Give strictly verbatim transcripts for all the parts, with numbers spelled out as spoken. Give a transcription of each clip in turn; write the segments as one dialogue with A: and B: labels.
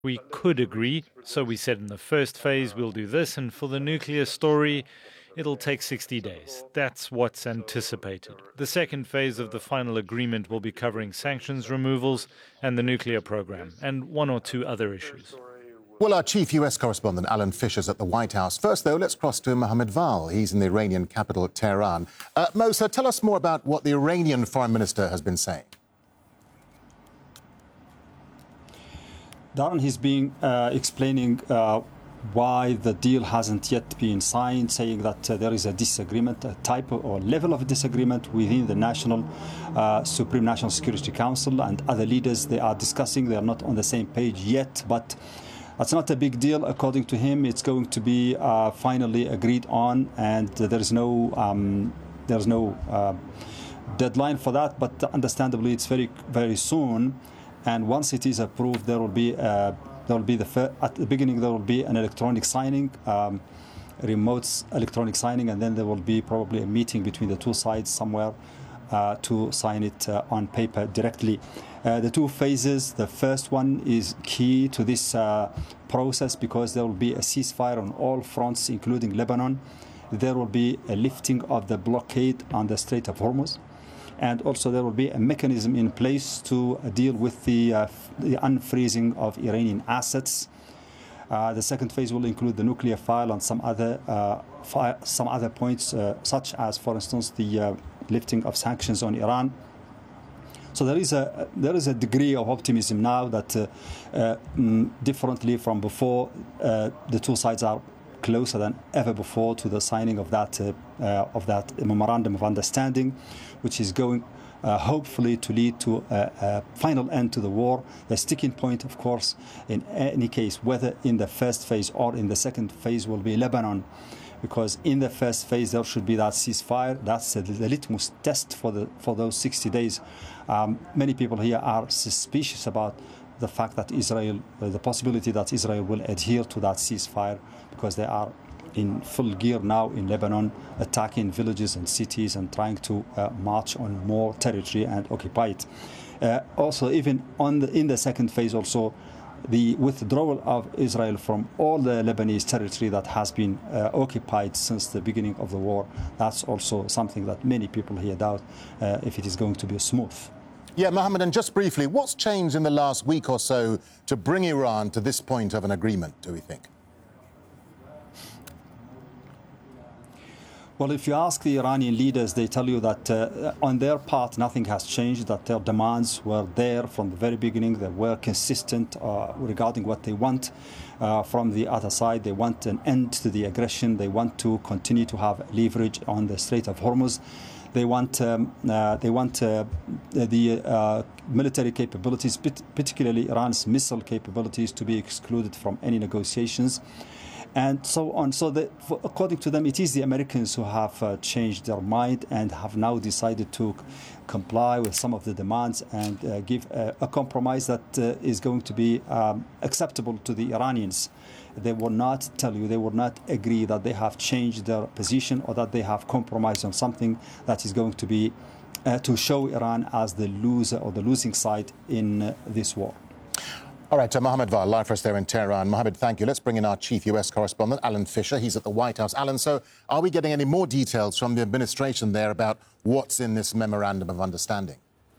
A: We could agree, so we said in the first phase we'll do this, and for the nuclear story, it'll take sixty days. That's what's anticipated. The second phase of the final agreement will be covering sanctions removals and the nuclear program, and one or two other issues.
B: Well, our chief U S correspondent, Alan Fisher's at the White House. First, though, let's cross to Mohammed Val. He's in the Iranian capital, Tehran. Uh, Mo, sir, tell us more about what the Iranian foreign minister has been saying.
C: Darren, he's been uh, explaining uh, why the deal hasn't yet been signed, saying that uh, there is a disagreement, a type of, or level of disagreement within the National uh, Supreme National Security Council and other leaders. They are discussing. They are not on the same page yet, but that's not a big deal. According to him, it's going to be uh, finally agreed on, and uh, there is no um, there is no uh, deadline for that. But understandably, it's very very soon. And once it is approved, there will be uh, there will be the fir- at the beginning there will be an electronic signing, um, remote electronic signing, and then there will be probably a meeting between the two sides somewhere uh, to sign it uh, on paper directly. Uh, the two phases. The first one is key to this uh, process because there will be a ceasefire on all fronts, including Lebanon. There will be a lifting of the blockade on the Strait of Hormuz. And also there will be a mechanism in place to uh, deal with the, uh, the unfreezing of Iranian assets. Uh, the second phase will include the nuclear file and some other uh, fi- some other points, uh, such as, for instance, the uh, lifting of sanctions on Iran. So there is a there is a degree of optimism now that, uh, uh, mm, differently from before, uh, the two sides are closer than ever before to the signing of that uh, uh, of that memorandum of understanding, which is going uh, hopefully to lead to a, a final end to the war. The sticking point, of course, in any case, whether in the first phase or in the second phase, will be Lebanon, because in the first phase there should be that ceasefire. That's uh, the litmus test for the for those sixty days. Um, many people here are suspicious about the fact that Israel, uh, the possibility that Israel will adhere to that ceasefire, because they are in full gear now in Lebanon, attacking villages and cities and trying to uh, march on more territory and occupy it. Uh, also, even on the, in the second phase, also the withdrawal of Israel from all the Lebanese territory that has been uh, occupied since the beginning of the war. That's also something that many people here doubt uh, if it is going to be smooth.
B: Yeah, Mohammed, and just briefly, what's changed in the last week or so to bring Iran to this point of an agreement, do we think?
C: Well, if you ask the Iranian leaders, they tell you that uh, on their part, nothing has changed, that their demands were there from the very beginning. They were consistent uh, regarding what they want uh, from the other side. They want an end to the aggression. They want to continue to have leverage on the Strait of Hormuz. They want um, uh, they want uh, the uh, military capabilities, particularly Iran's missile capabilities, to be excluded from any negotiations, and so on. So, that, for, according to them, it is the Americans who have uh, changed their mind and have now decided to c- comply with some of the demands and uh, give a, a compromise that uh, is going to be um, acceptable to the Iranians. They will not tell you, they will not agree that they have changed their position or that they have compromised on something that is going to be uh, to show Iran as the loser or the losing side in uh, this war.
B: All right, uh, Mohammed Val, live for us there in Tehran. Mohammed, thank you. Let's bring in our chief U S correspondent, Alan Fisher. He's at the White House. Alan, so are we getting any more details from the administration there about what's in this memorandum of understanding?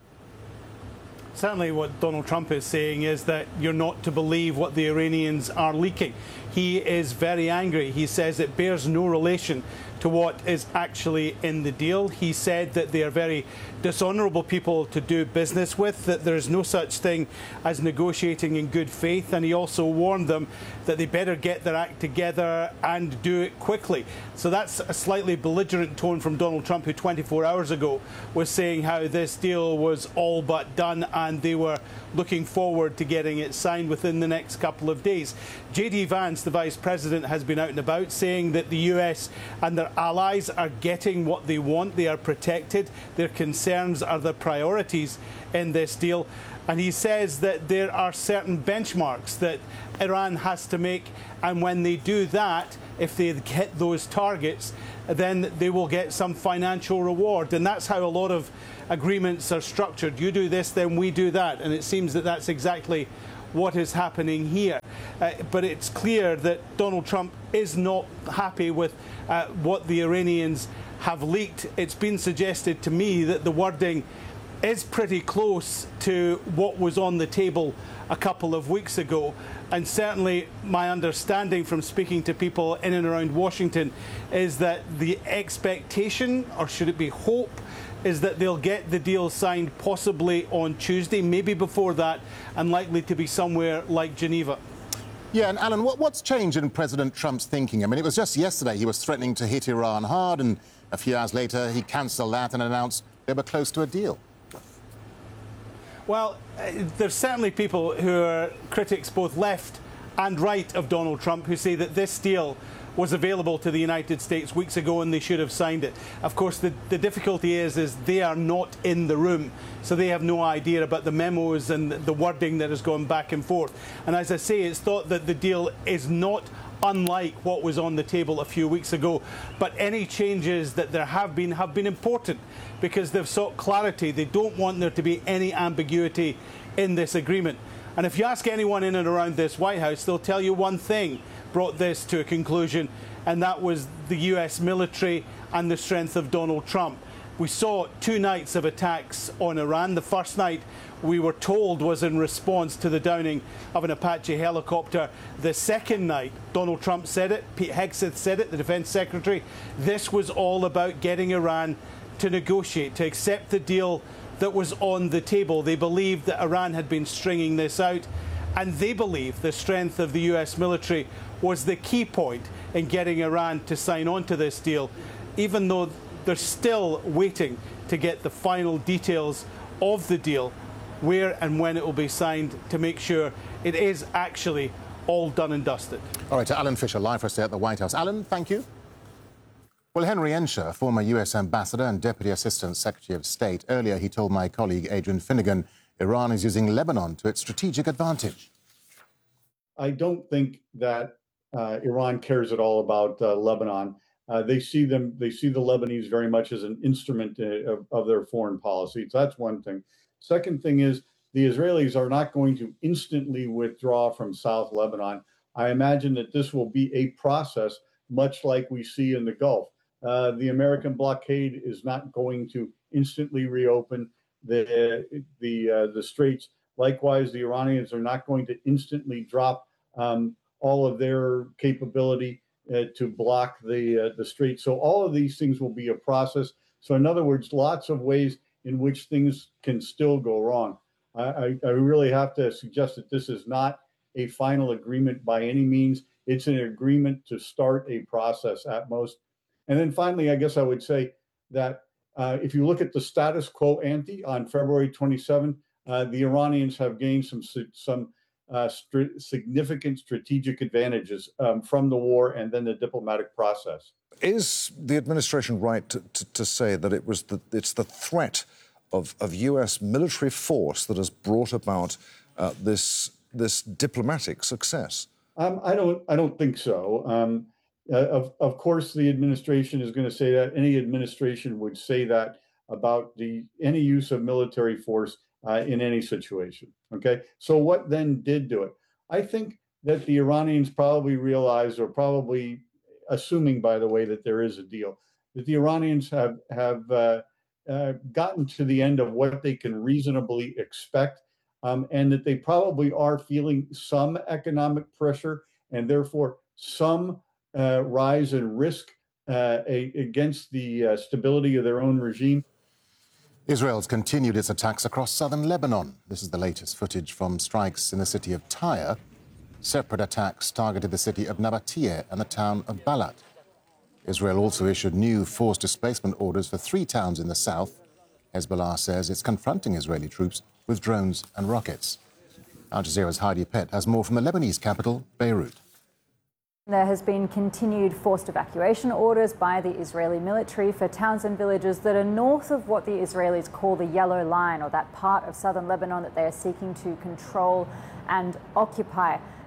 D: Certainly what Donald Trump is saying is that you're not to believe what the Iranians are leaking. He is very angry. He says it bears no relation to what is actually in the deal. He said that they are very dishonourable people to do business with, that there is no such thing as negotiating in good faith, and he also warned them that they better get their act together and do it quickly. So that's a slightly belligerent tone from Donald Trump, who twenty-four hours ago was saying how this deal was all but done and they were looking forward to getting it signed within the next couple of days. J D Vance, the Vice President, has been out and about saying that the U S and their allies are getting what they want. They are protected. Their concerns are the priorities in this deal. And he says that there are certain benchmarks that Iran has to make, and when they do that, if they hit those targets, then they will get some financial reward. And that's how a lot of agreements are structured. You do this, then we do that. And it seems that that's exactly what is happening here. Uh, but it's clear that Donald Trump is not happy with uh, what the Iranians have leaked. It's been suggested to me that the wording is pretty close to what was on the table a couple of weeks ago. And certainly my understanding from speaking to people in and around Washington is that the expectation, or should it be hope, is that they'll get the deal signed possibly on Tuesday, maybe before that, and likely to be somewhere like Geneva.
B: Yeah, and Alan, what, what's changed in President Trump's thinking? I mean, it was just yesterday he was threatening to hit Iran hard, and a few hours later he cancelled that and announced they were close to a deal.
D: Well, uh, there's certainly people who are critics both left and right of Donald Trump who say that this deal was available to the United States weeks ago and they should have signed it. Of course, the, the difficulty is, is they are not in the room, so they have no idea about the memos and the wording that has gone back and forth. And as I say, it's thought that the deal is not unlike what was on the table a few weeks ago. But any changes that there have been have been important because they've sought clarity. They don't want there to be any ambiguity in this agreement. And if you ask anyone in and around this White House, they'll tell you one thing brought this to a conclusion, and that was the U S military and the strength of Donald Trump. We saw two nights of attacks on Iran. The first night, we were told, was in response to the downing of an Apache helicopter. The second night, Donald Trump said it, Pete Hegseth said it, the defense secretary, this was all about getting Iran to negotiate, to accept the deal that was on the table. They believed that Iran had been stringing this out, and they believe the strength of the U S military was the key point in getting Iran to sign on to this deal, even though they're still waiting to get the final details of the deal, where and when it will be signed, to make sure it is actually all done and dusted.
B: All right, to Alan Fisher, live for us there at the White House. Alan, thank you. Well, Henry Ensher, former U S ambassador and Deputy Assistant Secretary of State, earlier he told my colleague Adrian Finnegan Iran is using Lebanon to its strategic advantage.
E: I don't think that uh, Iran cares at all about uh, Lebanon. Uh, they see them, they see the Lebanese very much as an instrument uh, of, of their foreign policy. So that's one thing. Second thing is the Israelis are not going to instantly withdraw from South Lebanon. I imagine that this will be a process much like we see in the Gulf. Uh, the American blockade is not going to instantly reopen the the uh, the straits. Likewise, the Iranians are not going to instantly drop um, all of their capability uh, to block the uh, the strait. So all of these things will be a process. So in other words, lots of ways in which things can still go wrong. I, I, I really have to suggest that this is not a final agreement by any means. It's an agreement to start a process at most. And then finally, I guess I would say that uh, if you look at the status quo ante on February twenty-seventh, uh, the Iranians have gained some some uh, st- significant strategic advantages um, from the war and then the diplomatic process.
F: Is the administration right to, to, to say that it was the, it's the threat of, of U S military force that has brought about uh, this this diplomatic success?
E: Um, I don't. I don't think so. Um, uh, of of course, the administration is going to say that. Any administration would say that about the any use of military force uh, in any situation. Okay. So what then did do it? I think that the Iranians probably realized, or probably assuming, by the way, that there is a deal, that the Iranians have have uh, uh, gotten to the end of what they can reasonably expect. Um, and that they probably are feeling some economic pressure and therefore some uh, rise in risk uh, a, against the uh, stability of their own regime.
B: Israel's continued its attacks across southern Lebanon. This is the latest footage from strikes in the city of Tyre. Separate attacks targeted the city of Nabatea and the town of Balat. Israel also issued new forced displacement orders for three towns in the south. Hezbollah says it's confronting Israeli troops with drones and rockets. Al Jazeera's Heidi Pett has more from the Lebanese capital, Beirut.
G: There has been continued forced evacuation orders by the Israeli military for towns and villages that are north of what the Israelis call the Yellow Line, or that part of southern Lebanon that they are seeking to control and occupy.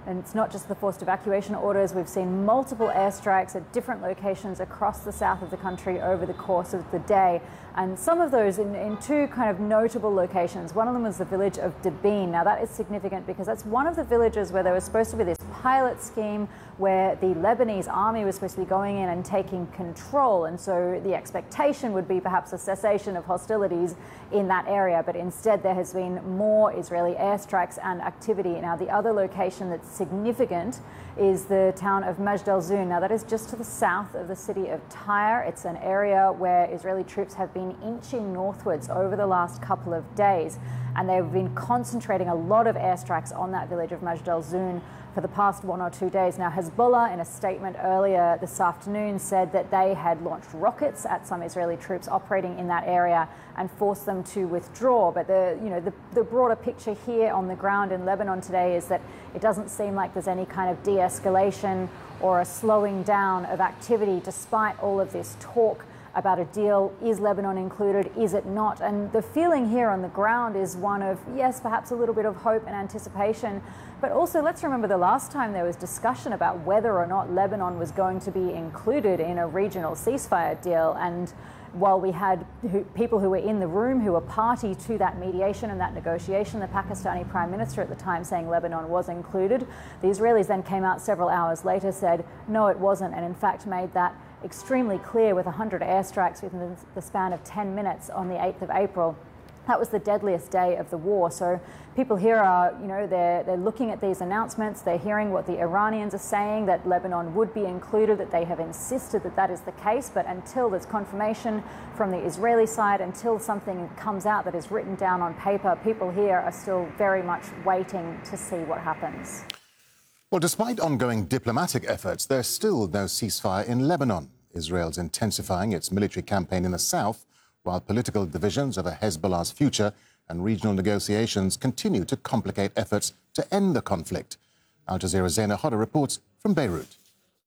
G: And it's not just the forced evacuation orders. We've seen multiple airstrikes at different locations across the south of the country over the course of the day. And some of those in, in two kind of notable locations. One of them was the village of Debin. Now that is significant because that's one of the villages where there was supposed to be this pilot scheme where the Lebanese army was supposed to be going in and taking control. And so the expectation would be perhaps a cessation of hostilities in that area. But instead there has been more Israeli airstrikes and activity. Now the other location that's significant is the town of Majd al-Zun. Now that is just to the south of the city of Tyre. It's an area where Israeli troops have been inching northwards over the last couple of days, and they've been concentrating a lot of airstrikes on that village of Majd al-Zun for the past one or two days. Now Hezbollah, in a statement earlier this afternoon, said that they had launched rockets at some Israeli troops operating in that area and forced them to withdraw. But the, you know, the, the broader picture here on the ground in Lebanon today is that it doesn't seem like there's any kind of de-escalation or a slowing down of activity despite all of this talk about a deal. Is Lebanon included? Is it not? And the feeling here on the ground is one of, yes, perhaps a little bit of hope and anticipation, but also let's remember the last time there was discussion about whether or not Lebanon was going to be included in a regional ceasefire deal. And while we had who, people who were in the room who were party to that mediation and that negotiation, the Pakistani Prime Minister at the time saying Lebanon was included, the Israelis then came out several hours later, said no, it wasn't, and in fact made that extremely clear with one hundred airstrikes within the span of ten minutes on the eighth of April. That was the deadliest day of the war. So people here are, you know, they're, they're looking at these announcements, they're hearing what the Iranians are saying, that Lebanon would be included, that they have insisted that that is the case. But until there's confirmation from the Israeli side, until something comes out that is written down on paper, people here are still very much waiting to see what happens.
B: Well, despite ongoing diplomatic efforts, there's still no ceasefire in Lebanon. Israel's intensifying its military campaign in the south, while political divisions over Hezbollah's future and regional negotiations continue to complicate efforts to end the conflict. Al Jazeera's Zaina Hodder reports from Beirut.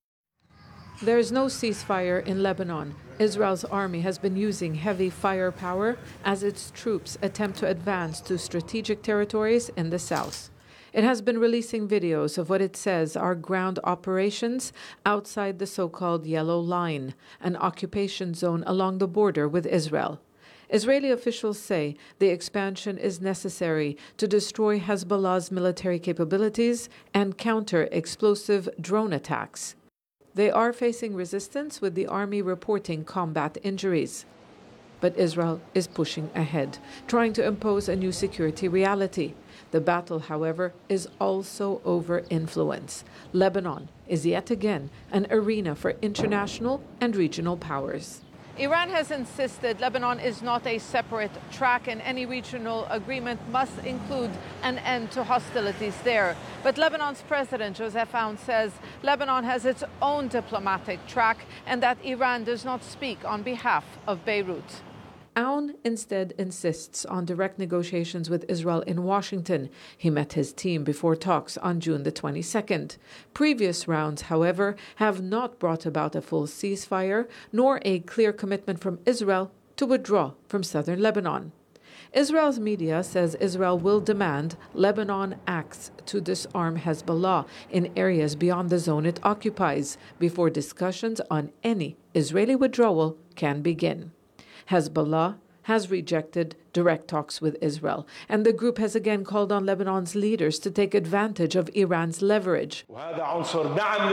H: There is no ceasefire in Lebanon. Israel's army has been using heavy firepower as its troops attempt to advance to strategic territories in the south. It has been releasing videos of what it says are ground operations outside the so-called Yellow Line, an occupation zone along the border with Israel. Israeli officials say the expansion is necessary to destroy Hezbollah's military capabilities and counter explosive drone attacks. They are facing resistance, with the army reporting combat injuries. But Israel is pushing ahead, trying to impose a new security reality. The battle, however, is also over influence. Lebanon is yet again an arena for international and regional powers. Iran has insisted Lebanon is not a separate track, and any regional agreement must include an end to hostilities there. But Lebanon's President Joseph Aoun says Lebanon has its own diplomatic track and that Iran does not speak on behalf of Beirut. Aoun instead insists on direct negotiations with Israel in Washington. He met his team before talks on June the twenty-second. Previous rounds, however, have not brought about a full ceasefire, nor a clear commitment from Israel to withdraw from southern Lebanon. Israel's media says Israel will demand Lebanon acts to disarm Hezbollah in areas beyond the zone it occupies before discussions on any Israeli withdrawal can begin. Hezbollah has rejected direct talks with Israel, and the group has again called on Lebanon's leaders to take advantage of Iran's leverage. Hassan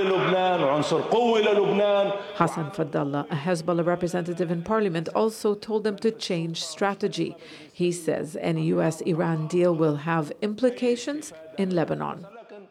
H: Fadlallah, a Hezbollah representative in parliament, also told them to change strategy. He says any U S Iran deal will have implications in Lebanon.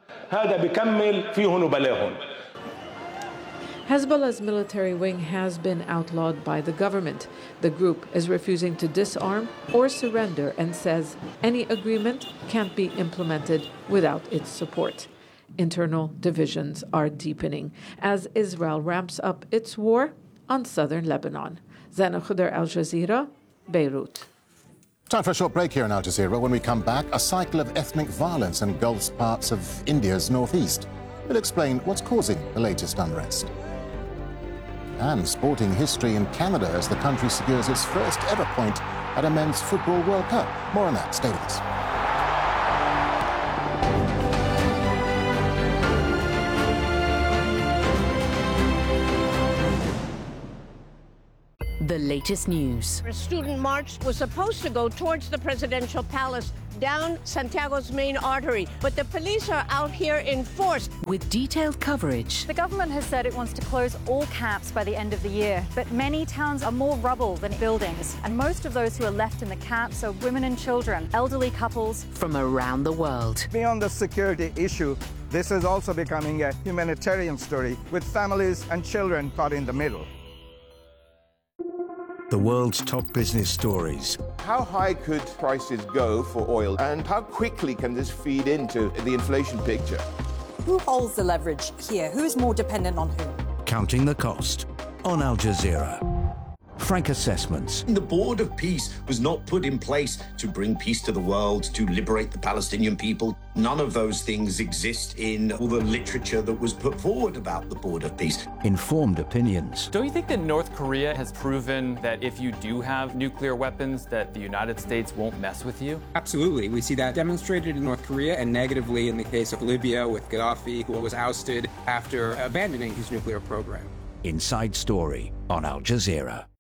H: Hezbollah's military wing has been outlawed by the government. The group is refusing to disarm or surrender and says any agreement can't be implemented without its support. Internal divisions are deepening as Israel ramps up its war on southern Lebanon. Zaina Hodder, Al Jazeera, Beirut.
B: Time for a short break here in Al Jazeera. When we come back, a cycle of ethnic violence engulfs parts of India's northeast. We'll explain what's causing the latest unrest. And sporting history in Canada as the country secures its first ever point at a men's football World Cup. More on that. Stay with us.
I: the latest news.
J: A student march was supposed to go towards the presidential palace down Santiago's main artery, but the police are out here in force.
I: With detailed coverage.
G: The government has said it wants to close all camps by the end of the year, but many towns are more rubble than buildings, and most of those who are left in the camps are women and children, elderly couples.
I: From around the world.
K: Beyond the security issue, this is also becoming a humanitarian story, with families and children caught in the middle.
L: The world's top business stories.
M: How high could prices go for oil, and how quickly can this feed into the inflation picture?
N: Who holds the leverage here? Who is more dependent on whom?
L: Counting the cost on Al Jazeera. Frank assessments.
O: The Board of Peace was not put in place to bring peace to the world, to liberate the Palestinian people. None of those things exist in all the literature that was put forward about the Board of Peace.
L: Informed opinions.
P: Don't you think that North Korea has proven that if you do have nuclear weapons, that the United States won't mess with you?
Q: Absolutely. We see that demonstrated in North Korea and negatively in the case of Libya with Gaddafi, who was ousted after abandoning his nuclear program.
L: Inside Story on Al Jazeera.